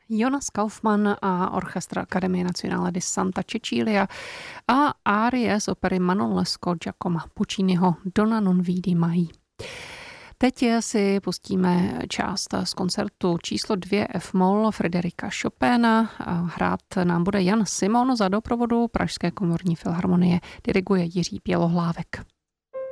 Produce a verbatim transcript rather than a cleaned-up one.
Jonas Kaufmann a Orchestra Akademie Nazionale di Santa Cecilia a árie z opery Manon Lescaut Giacomo Pucciniho Donna non vidi mai. Teď si pustíme část z koncertu číslo dvě F-moll Frederika Chopina. Hrát nám bude Jan Simon za doprovodu Pražské komorní filharmonie. Diriguje Jiří Bělohlávek.